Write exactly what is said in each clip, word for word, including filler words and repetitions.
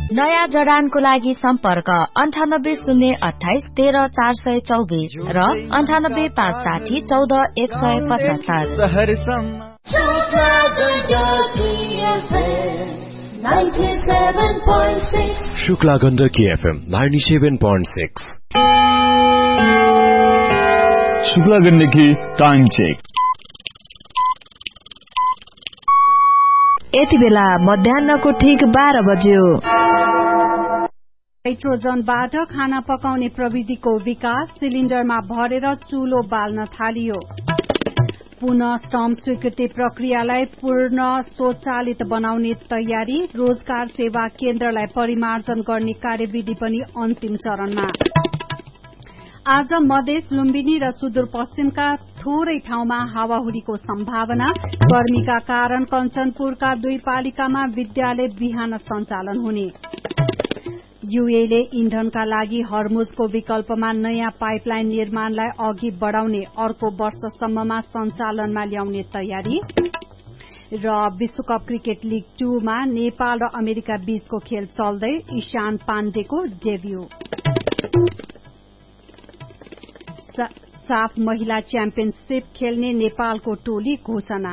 नयाँ जडानको लागि सम्पर्क अन्ठानब्बे शून्य अठाइस तेह्र चार सय चौबिस र अन्ठानब्बे पाँच साठी चौध एक सय पचहत्तर। Shukla Gandaki FM ninety seven point six. Shukla Gandaki time check. यति बेला मध्याहको ठिक बाह्र बज्यो। हाइड्रोजनबाट खाना पकाउने प्रविधिको विकास, सिलिण्डरमा भरेर चूलो बाल्न थालियो। पुनः श्रम स्वीकृति प्रक्रियालाई पूर्ण स्वचालित बनाउने तयारी, रोजगार सेवा केन्द्रलाई परिमार्जन गर्ने कार्यविधि पनि अन्तिम चरणमा। आज मधेस, लुम्बिनी र सुदूरपश्चिमका थोरै ठाउँमा हावाहुरीको सम्भावना। गर्मीका कारण कञ्चनपुरका दुई पालिकामा विद्यालय बिहान सञ्चालन हुने। यूएले इन्धनका लागि हर्मुजको विकल्पमा नयाँ पाइपलाइन निर्माणलाई अघि बढ़ाउने, अर्को वर्षसम्ममा सञ्चालनमा ल्याउने तयारी। र विश्वकप क्रिकेट लीग टूमा नेपाल र अमेरिका बीचको खेल चल्दै, ईशान पाण्डेको डेब्यू। साफ महिला च्याम्पियनशीप खेल्ने नेपालको टोली घोषणा।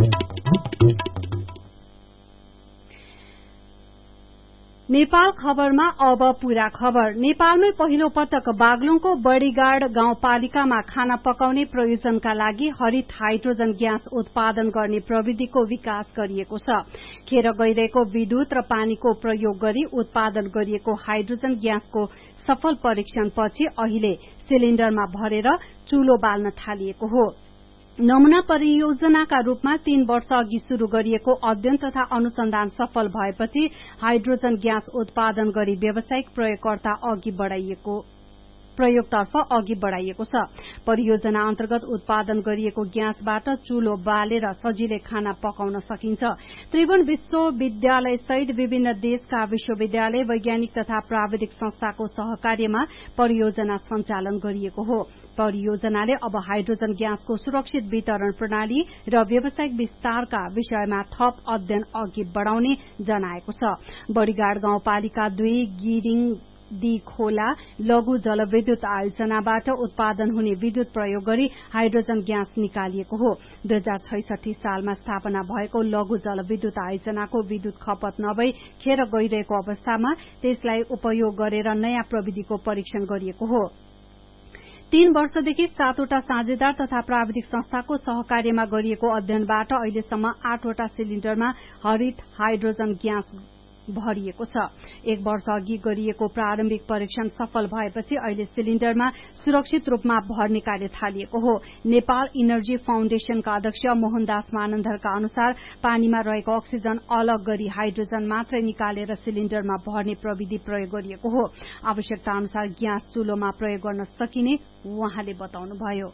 नेपाल खबरमा अब पूरा खबर। नेपालमै पहिलो पटक बागलुङको बडीगाड गाउँपालिकामा खाना पकाउने प्रयोजनका लागि हरित हाइड्रोजन ग्यास उत्पादन गर्ने प्रविधिको विकास गरिएको छ। खेर गइरहेको विद्युत र पानीको प्रयोग गरी उत्पादन गरिएको हाइड्रोजन ग्यासको सफल परीक्षणपछि अहिले सिलिण्डरमा भरेर चूलो बाल्न थालिएको हो। नमूना परियोजनाका रूपमा तीन वर्ष अघि शुरू गरिएको अध्ययन तथा अनुसन्धान सफल भएपछि हाइड्रोजन ग्यास उत्पादन गरी व्यावसायिक प्रयोगकर्ता अघि बढ़ाइएको प्रयोगतर्फ अघि बढ़ाइएको छ। परियोजना अन्तर्गत उत्पादन गरिएको ग्यासबाट चूलो बालेर सजिलै खाना पकाउन सकिन्छ। त्रिभुवन विश्वविद्यालय सहित विभिन्न देशका विश्वविद्यालय, वैज्ञानिक तथा प्राविधिक संस्थाको सहकार्यमा परियोजना सञ्चालन गरिएको हो। परियोजनाले अब हाइड्रोजन ग्यासको सुरक्षित वितरण प्रणाली र व्यावसायिक विस्तारका विषयमा थप अध्ययन अघि बढ़ाउने जनाएको छ। बडीगाड गाउँपालिका दुई गिरिङ दी खोला लघु जलविद्युत आयोजनाबाट उत्पादन हुने विद्युत प्रयोग गरी हाइड्रोजन ग्यास निकालिएको हो। दुई हजार छैसठी सालमा स्थापना भएको लघु जलविद्युत आयोजनाको विद्युत खपत नभई खेर गइरहेको अवस्थामा त्यसलाई उपयोग गरेर नयाँ प्रविधिको परीक्षण गरिएको हो। तीन वर्षदेखि सातवटा साझेदार तथा प्राविधिक संस्थाको सहकार्यमा गरिएको अध्ययनबाट अहिलेसम्म आठवटा सिलिण्डरमा हरित हाइड्रोजन ग्यास भरिएको छ। एक वर्ष अघि गरिएको प्रारम्भिक परीक्षण सफल भएपछि अहिले सिलिण्डरमा सुरक्षित रूपमा भर्ने कार्य थालिएको हो। नेपाल इनर्जी फाउन्डेशनका अध्यक्ष मोहनदास मानन्धरका अनुसार पानीमा रहेको अक्सिजन अलग गरी हाइड्रोजन मात्रै निकालेर सिलिण्डरमा भर्ने प्रविधि प्रयोग गरिएको हो। आवश्यकता अनुसार ग्यास चूलोमा प्रयोग गर्न सकिने उहाँले बताउनुभयो।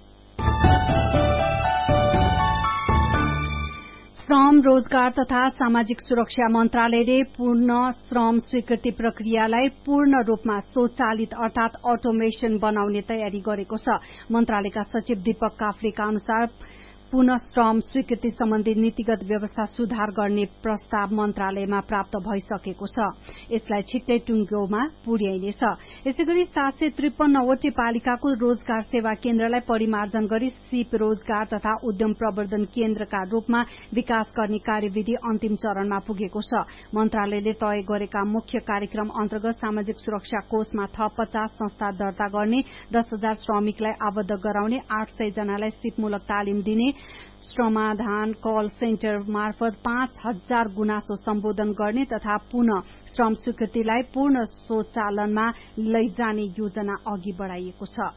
श्रम, रोजगार तथा सामाजिक सुरक्षा मन्त्रालयले पूर्ण श्रम स्वीकृति प्रक्रियालाई पूर्ण रूपमा स्वचालित अर्थात अटोमेशन बनाउने तयारी गरेको छ। मन्त्रालयका सचिव दीपक काफ्लेका अनुसार पुनः श्रम स्वीकृति सम्बन्धी नीतिगत व्यवस्था सुधार गर्ने प्रस्ताव मन्त्रालयमा प्राप्त भइसकेको छ। यसलाई छिट्टै टुङ्गोमा पुर्याइनेछ। यसैगरी सात सय त्रिपन्नवटै पालिकाको रोजगार सेवा केन्द्रलाई परिमार्जन गरी सिप रोजगार तथा उद्यम प्रवर्धन केन्द्रका रूपमा विकास गर्ने कार्यविधि अन्तिम चरणमा पुगेको छ। मन्त्रालयले तय गरेका मुख्य कार्यक्रम अन्तर्गत सामाजिक सुरक्षा कोषमा थप पचास संस्था दर्ता गर्ने, दस हजार श्रमिकलाई आबद्ध गराउने, आठ सय जनालाई सिपमूलक तालिम दिने, श्रमाधान कल सेन्टर मार्फत पाँच हजार गुनासो सम्बोधन गर्ने तथा पुनः श्रम स्वीकृतिलाई पूर्ण स्वचालनमा लैजाने योजना अघि बढ़ाइएको छ।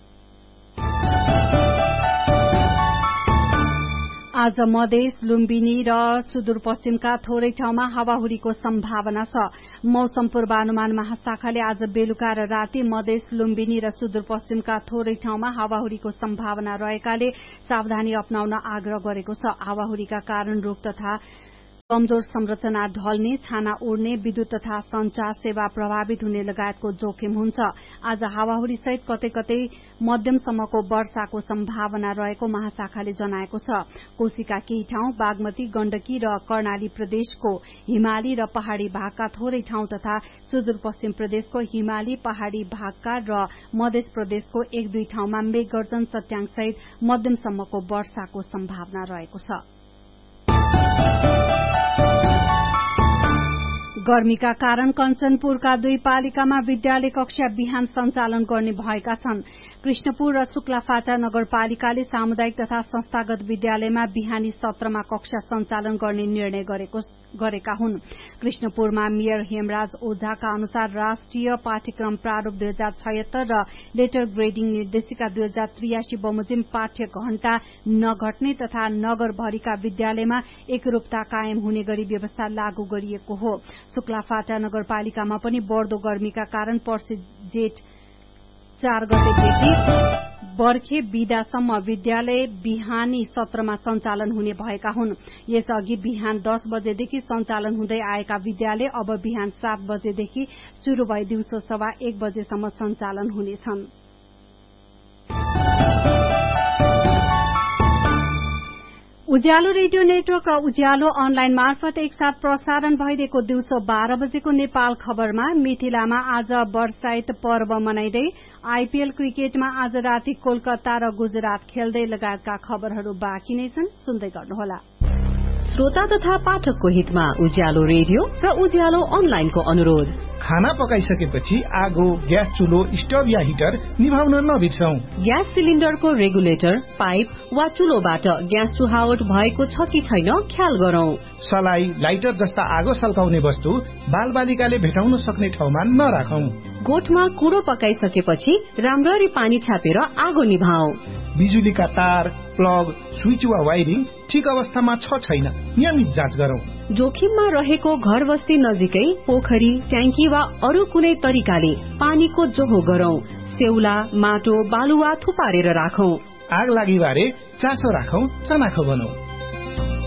आज मधेस, लुम्बिनी र सुदूरपश्चिमका थोरै ठाउँमा हावाहुरीको सम्भावना छ। मौसम पूर्वानुमान महाशाखाले आज बेलुका र राति मधेस, लुम्बिनी र सुदूरपश्चिमका थोरै ठाउँमा हावाहुरीको सम्भावना रहेकाले सावधानी अपनाउन आग्रह गरेको छ। हावाहुरीका कारण रूख तथा कमजोर संरचना ढल्ने, छाना उड्ने, विद्युत तथा संचार सेवा प्रभावित हुने लगायतको जोखिम हुन्छ। आज हावाहुरी सहित कतै कतै मध्यमसम्मको वर्षाको सम्भावना रहेको महाशाखाले जनाएको छ। कोशीका केही ठाउँ, बागमती, गण्डकी र कर्णाली प्रदेशको हिमाली र पहाड़ी भागका थोरै ठाउँ तथा सुदूरपश्चिम प्रदेशको हिमाली, पहाड़ी भागका र मध्य प्रदेशको एक दुई ठाउँमा मेघगर्जन, चट्याङ सहित मध्यमसम्मको वर्षाको सम्भावना रहेको छ। गर्मीका कारण कञ्चनपुरका दुई पालिकामा विद्यालय कक्षा बिहान सञ्चालन गर्ने भएका छन्। कृष्णपुर र शुक्लाफाटा नगरपालिकाले सामुदायिक तथा संस्थागत विद्यालयमा बिहानी सत्रमा कक्षा सञ्चालन गर्ने निर्णय गरेका हुन्। कृष्णपुरमा मेयर हेमराज ओझाका अनुसार राष्ट्रिय पाठ्यक्रम प्रारूप दुई हजार छयत्तर र लेटर ग्रेडिङ निर्देशिका दुई हजार त्रियासी बमोजिम पाठ्य घण्टा नघट्ने तथा नगरभरिका विद्यालयमा एकरूपता कायम हुने गरी व्यवस्था लागू गरिएको हो। शुक्लाफाटा नगरपालिकामा पनि बढ़दो गर्मीका कारण पर्सि जेठ चार गतेदेखि बर्खे बिदासम्म विद्यालय बिहानी सत्रमा सञ्चालन हुने भएका हुन्। यसअघि बिहान दस बजेदेखि सञ्चालन हुँदै आएका विद्यालय अब बिहान सात बजेदेखि शुरू भई दिउँसो सवा एक बजेसम्म सञ्चालन हुनेछन्। उज्यालो रेडियो नेटवर्क र उज्यालो अनलाइन मार्फत एकसाथ प्रसारण भइरहेको दिउँसो बाह्र बजेको नेपाल खबरमा मिथिलामा आज वर्षाइत पर्व मनाइँदै आईपीएल क्रिकेटमा आज राति कोलकाता र गुजरात खेल्दै लगायतका खबरहरू बाँकी नै छन्, सुन्दै गर्नुहोला। श्रोता तथा पाठकको हितमा उज्यालो रेडियो र उज्यालो अनलाइनको अनुरोध। खाना पकाइसकेपछि आगो, ग्यास चुलो, स्टोभ या हिटर निभाउन नबिर्सौं। ग्यास सिलिन्डरको रेगुलेटर, पाइप वा चुलोबाट ग्यास चुहावट भएको छ कि छैन ख्याल गरौं। सलाई, लाइटर जस्ता आगो सल्काउने वस्तु बालबालिकाले भेटाउन सक्ने ठाउँमा नराखौं। गोठमा कुडो पकाइसकेपछि राम्ररी पानी छापेर आगो निभाऊ। बिजुलीका तार, प्लग, स्विच वा वायरिङ ठिक अवस्थामा छ छैन नियमित जाँच गरौं। जोखिममा रहेको घर बस्ती नजिकै पोखरी, ट्याङ्की वा अरू कुनै तरिकाले पानीको जोहो गरौं। सेउला, माटो, बालुवा थुपारेर राखौं। आग लागि बारे चासो राखौं, चनाखो बनाऊ।